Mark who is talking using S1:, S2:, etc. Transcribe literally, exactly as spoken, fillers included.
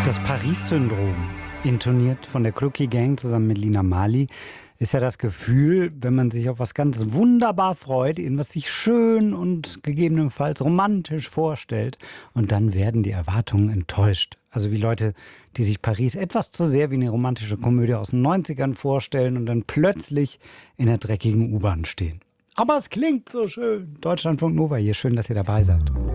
S1: Das Paris-Syndrom, intoniert von der Crookie Gang zusammen mit Lina Marley, ist ja das Gefühl, wenn man sich auf was ganz wunderbar freut, in was sich schön und gegebenenfalls romantisch vorstellt, und dann werden die Erwartungen enttäuscht. Also wie Leute, die sich Paris etwas zu sehr wie eine romantische Komödie aus den neunzigern vorstellen und dann plötzlich in der dreckigen U-Bahn stehen. Aber es klingt so schön. Deutschlandfunk Nova hier, schön, dass ihr dabei seid.